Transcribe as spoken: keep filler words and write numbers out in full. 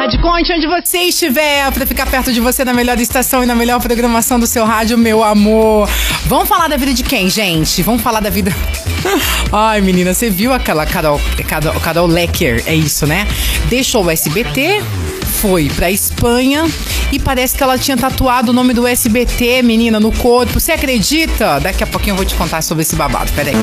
Pode Conte, onde você estiver, pra ficar perto de você na melhor estação e na melhor programação do seu rádio, meu amor. Vamos falar da vida de quem, gente? Vamos falar da vida... Ai, menina, você viu aquela Carol, Carol, Carol Lecker, é isso, né? Deixou o S B T, foi pra Espanha e parece que ela tinha tatuado o nome do S B T, menina, no corpo. Você acredita? Daqui a pouquinho eu vou te contar sobre esse babado, peraí.